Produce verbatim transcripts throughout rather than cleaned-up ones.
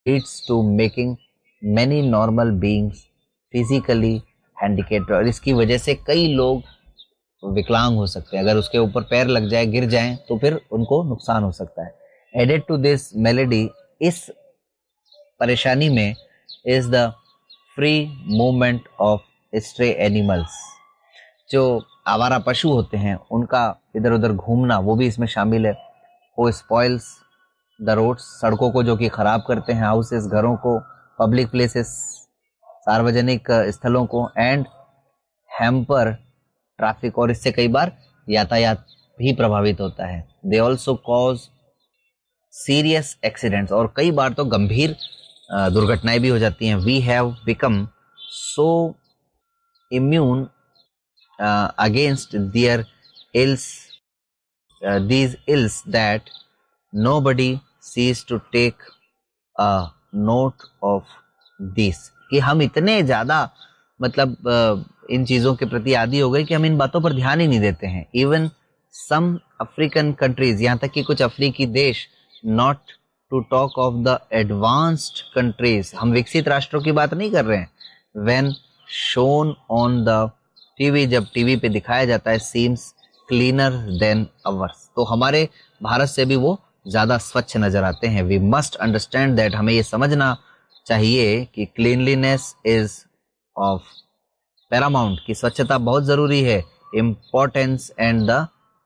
Leads to making many normal beings physically हैंडिकेप्ड, और इसकी वजह से कई लोग विकलांग हो सकते हैं। अगर उसके ऊपर पैर लग जाए, गिर जाएं, तो फिर उनको नुकसान हो सकता है। एडेड टू दिस मेलेडी, इस परेशानी में, is the free movement of stray animals. जो आवारा पशु होते हैं उनका इधर उधर घूमना, वो भी इसमें शामिल है। वो स्पॉइल्स द रोड्स, सड़कों को जो कि खराब करते हैं, हाउसेस, घरों को, पब्लिक प्लेसेस, सार्वजनिक स्थलों को, एंड हैम्पर ट्रैफिक, और इससे कई बार यातायात भी प्रभावित होता है। They also cause serious accidents, और कई बार तो गंभीर दुर्घटनाएं भी हो जाती हैं। We have become so immune against their ills these ills that nobody seize to take a note of this, कि हम इतने ज्यादा मतलब uh, इन चीजों के प्रति आदी हो गए कि हम इन बातों पर ध्यान ही नहीं देते हैं। इवन सम अफ्रीकन कंट्रीज, यहाँ तक कि कुछ अफ्रीकी देश, not to talk of the advanced countries, हम विकसित राष्ट्रों की बात नहीं कर रहे हैं, when shown on the TV, जब टीवी पे दिखाया जाता है, सीम्स क्लीनर देन अवर्स, तो हमारे भारत से भी वो ज्यादा स्वच्छ नजर आते हैं। वी मस्ट अंडरस्टैंड दैट, हमें ये समझना चाहिए कि क्लीनलीनेस इज ऑफ पैरामाउंट, की स्वच्छता बहुत जरूरी है, importance, and the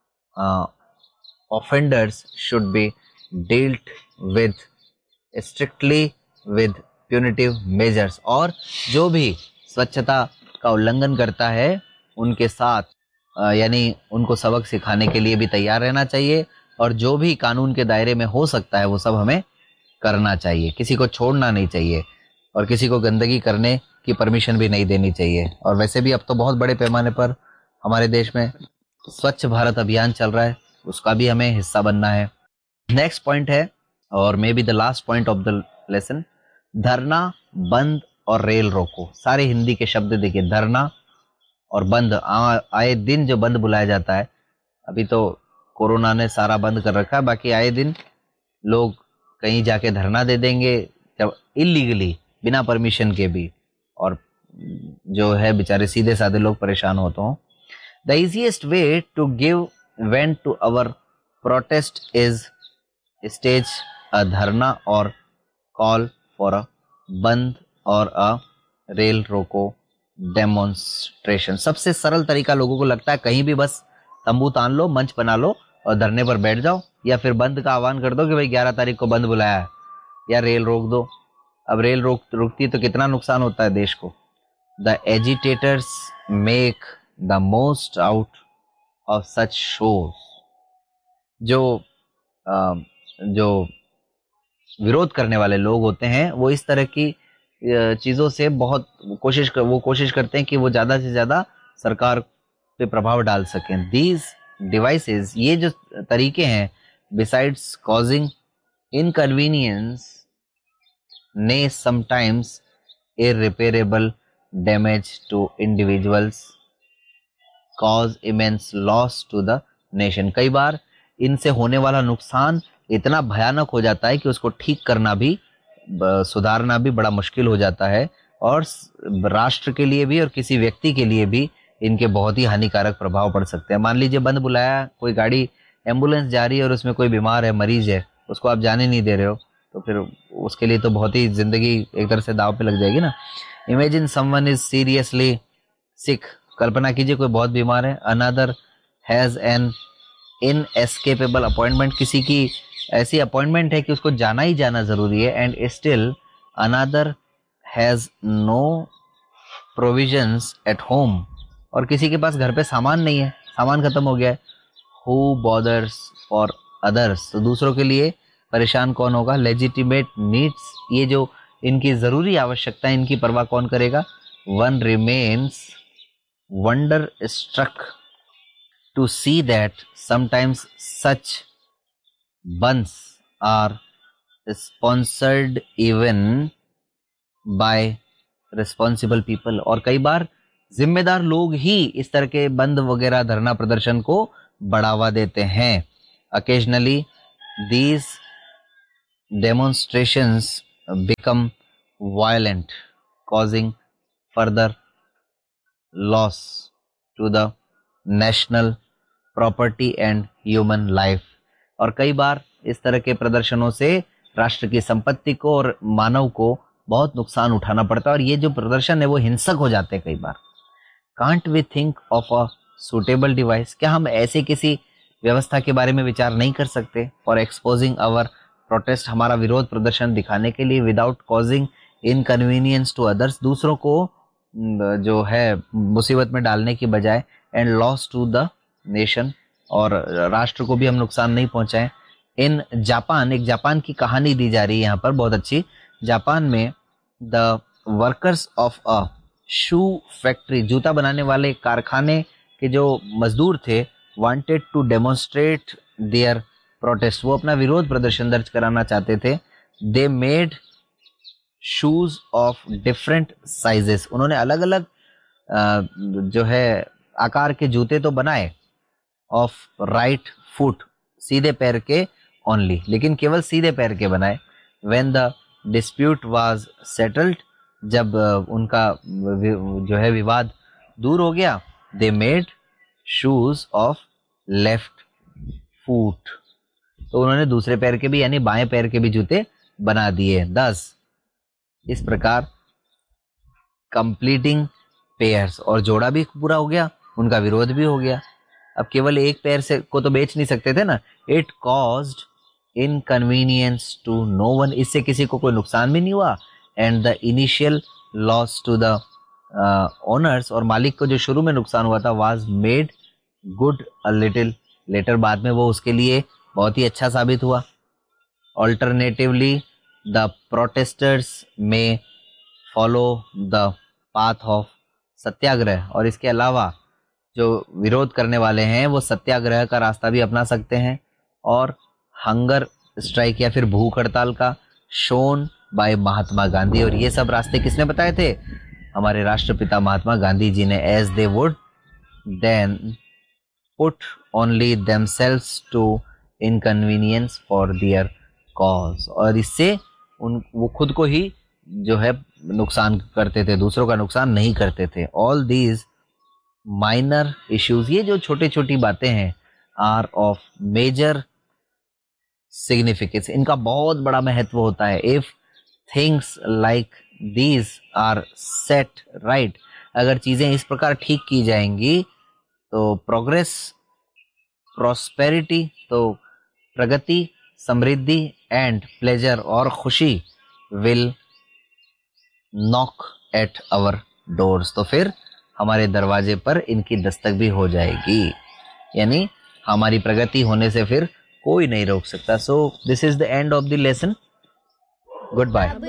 offenders should be dealt with strictly with punitive measures, और जो भी स्वच्छता का उल्लंघन करता है उनके साथ uh, यानी उनको सबक सिखाने के लिए भी तैयार रहना चाहिए, और जो भी कानून के दायरे में हो सकता है वो सब हमें करना चाहिए। किसी को छोड़ना नहीं चाहिए, और किसी को गंदगी करने की परमिशन भी नहीं देनी चाहिए। और वैसे भी अब तो बहुत बड़े पैमाने पर हमारे देश में स्वच्छ भारत अभियान चल रहा है, उसका भी हमें हिस्सा बनना है। नेक्स्ट पॉइंट है, और may be the last point of the lesson, धरना, बंद और रेल रोको। सारे हिंदी के शब्द देखिए, धरना और बंद। आए दिन जो बंद बुलाया जाता है, अभी तो कोरोना ने सारा बंद कर रखा है, बाकी आए दिन लोग कहीं जाके धरना दे देंगे, जब इलीगली, बिना परमिशन के भी, और जो है बेचारे सीधे साधे लोग परेशान होते हो। The easiest way to give went to our protest is stage अ धरना और कॉल फॉर अ बंद और अ रेल रोको डेमोन्स्ट्रेशन। सबसे सरल तरीका लोगों को लगता है कहीं भी बस तंबू तान लो, मंच बना लो और धरने पर बैठ जाओ, या फिर बंद का आह्वान कर दो कि भाई ग्यारह तारीख को बंद बुलाया है, या रेल रोक दो। अब रेल रोक रुकती तो कितना नुकसान होता है देश को। The agitators make the most out of such shows. जो आ, जो विरोध करने वाले लोग होते हैं वो इस तरह की चीजों से बहुत कोशिश कर, वो कोशिश करते हैं कि वो ज्यादा से ज्यादा सरकार पे प्रभाव डाल सकें। दीज डिवाइसेस, ये जो तरीके हैं, बिसाइड्स कॉजिंग इनकन्वीनियंस, ने sometimes irreparable damage to individuals, cause immense loss to the nation। कई बार इनसे होने वाला नुकसान इतना भयानक हो जाता है कि उसको ठीक करना भी, सुधारना भी बड़ा मुश्किल हो जाता है, और राष्ट्र के लिए भी और किसी व्यक्ति के लिए भी इनके बहुत ही हानिकारक प्रभाव पड़ सकते हैं। मान लीजिए बंद बुलाया, कोई गाड़ी एम्बुलेंस जा रही है और उसमें कोई बीमार है, मरीज है, उसको आप जाने नहीं दे रहे हो, तो फिर उसके लिए तो बहुत ही जिंदगी एक तरह से दाव पे लग जाएगी ना। इमेजिन समवन इज सीरियसली सिक, कल्पना कीजिए कोई बहुत बीमार है, another has an inescapable appointment, किसी की ऐसी अपॉइंटमेंट है कि उसको जाना ही जाना जरूरी है, and still another has no provisions at home, और किसी के पास घर पे सामान नहीं है, सामान खत्म हो गया है। हु बॉदर्स फॉर अदर्स, तो दूसरों के लिए परेशान कौन होगा। लेजिटिमेट नीड्स, ये जो इनकी जरूरी आवश्यकता है, इनकी परवाह कौन करेगा। One remains wonder struck to see that sometimes such buns are sponsored even bye responsible people, और कई बार जिम्मेदार लोग ही इस तरह के बंद वगैरह धरना प्रदर्शन को बढ़ावा देते हैं। Occasionally these demonstrations become violent, causing further loss to the national property and human life. और कई बार इस तरह के प्रदर्शनों से राष्ट्र की संपत्ति को और मानव को बहुत नुकसान उठाना पड़ता है, और ये जो प्रदर्शन है वो हिंसक हो जाते हैं कई बार. Can't we think of a suitable device, क्या हम ऐसे किसी व्यवस्था के बारे में विचार नहीं कर सकते फॉर एक्सपोजिंग आवर प्रोटेस्ट, हमारा विरोध प्रदर्शन दिखाने के लिए, without causing inconvenience to others, दूसरों को जो है मुसीबत में डालने की बजाय, and loss to the nation, और राष्ट्र को भी हम नुकसान नहीं पहुंचाएं. इन जापान, एक जापान की कहानी दी जा रही है यहाँ पर बहुत अच्छी. जापान में the workers of a shoe factory, जूता बनाने वाले कारखाने के जो मजदूर थे, wanted to demonstrate there protest, वो अपना विरोध प्रदर्शन दर्ज कराना चाहते थे. They made shoes of different sizes, उन्होंने अलग अलग जो है आकार के जूते तो बनाए, ऑफ राइट फुट, सीधे पैर के ओनली, लेकिन केवल सीधे पैर के बनाए. When the dispute was settled, जब उनका जो है विवाद दूर हो गया, they made shoes of left foot, तो उन्होंने दूसरे पैर के भी यानी बाएं पैर के भी जूते बना दिए. दस, इस प्रकार कंप्लीटिंग पेयर्स, और जोड़ा भी पूरा हो गया, उनका विरोध भी हो गया. अब केवल एक पैर से को तो बेच नहीं सकते थे ना. It caused inconvenience to know one, इससे किसी को कोई नुकसान भी नहीं हुआ. And the initial loss to the owners, और मालिक को जो शुरू में नुकसान हुआ था, was made good a little letter, बाद में वो उसके लिए बहुत ही अच्छा साबित हुआ. ऑल्टरनेटिवली द प्रोटेस्टर्स में फॉलो द पाथ ऑफ सत्याग्रह, और इसके अलावा जो विरोध करने वाले हैं वो सत्याग्रह का रास्ता भी अपना सकते हैं, और हंगर स्ट्राइक या फिर भूख हड़ताल का, शोन बाय महात्मा गांधी. और ये सब रास्ते किसने बताए थे? हमारे राष्ट्रपिता महात्मा गांधी जी ने. As they would then put only themselves to inconvenience for their cause, और इससे उन वो खुद को ही जो है नुकसान करते थे, दूसरों का नुकसान नहीं करते थे. ऑल दीज माइनर इश्यूज, ये जो छोटी छोटी बातें हैं, आर ऑफ मेजर सिग्निफिकेंस, इनका बहुत बड़ा महत्व होता है. If things like these are set right, अगर चीजें इस प्रकार ठीक की जाएंगी तो प्रोग्रेस, प्रॉस्पेरिटी, तो प्रगति, समृद्धि, एंड प्लेजर, और खुशी, will knock eight our doors, तो फिर हमारे दरवाजे पर इनकी दस्तक भी हो जाएगी. यानी हमारी प्रगति होने से फिर कोई नहीं रोक सकता. So this is the end of the lesson. Good bye.